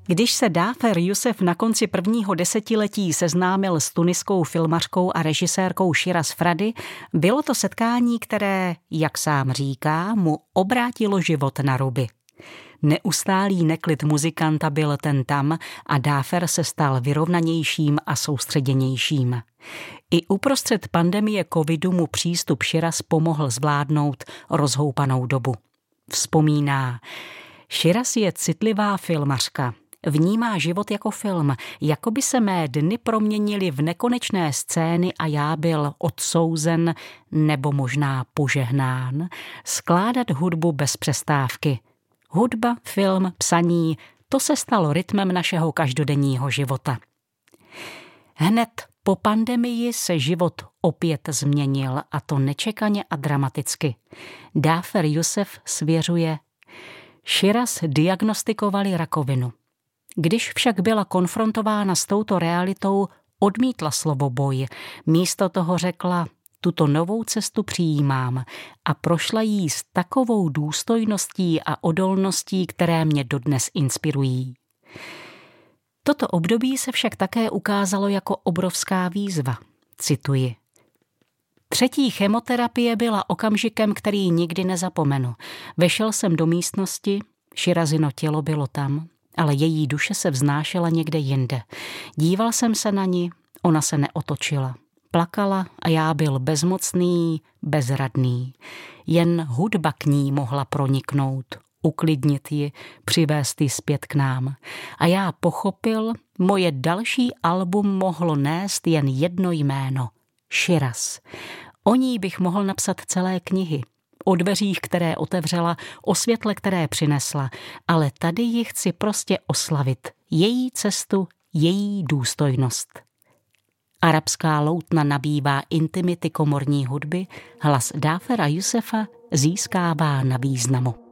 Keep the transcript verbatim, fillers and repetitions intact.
Když se Dáfer Jusef na konci prvního desetiletí seznámil s tuniskou filmařkou a režisérkou Shiraz Frady, bylo to setkání, které, jak sám říká, mu obrátilo život na ruby. Neustálý neklid muzikanta byl ten tam a Dáfer se stal vyrovnanějším a soustředěnějším. I uprostřed pandemie covidu mu přístup Shiraz pomohl zvládnout rozhoupanou dobu. Vzpomíná: Shiraz je citlivá filmařka. Vnímá život jako film, jako by se mé dny proměnily v nekonečné scény a já byl odsouzen, nebo možná požehnán, skládat hudbu bez přestávky. Hudba, film, psaní, to se stalo rytmem našeho každodenního života. Hned po pandemii se život opět změnil, a to nečekaně a dramaticky. Dáfer Jusef svěřuje: Shiraz diagnostikovali rakovinu. Když však byla konfrontována s touto realitou, odmítla slovo boj. Místo toho řekla: tuto novou cestu přijímám, a prošla jí s takovou důstojností a odolností, které mě dodnes inspirují. Toto období se však také ukázalo jako obrovská výzva. Cituji: Třetí chemoterapie byla okamžikem, který nikdy nezapomenu. Vešel jsem do místnosti, Shirazino tělo bylo tam, ale její duše se vznášela někde jinde. Díval jsem se na ni, ona se neotočila. Plakala a já byl bezmocný, bezradný. Jen hudba k ní mohla proniknout, uklidnit ji, přivést ji zpět k nám. A já pochopil, moje další album mohlo nést jen jedno jméno: Shiraz. O ní bych mohl napsat celé knihy. O dveřích, které otevřela, o světle, které přinesla, ale tady ji chci prostě oslavit. Její cestu, její důstojnost. Arabská loutna nabývá intimity komorní hudby, hlas Dáfera Jusefa získává na významu.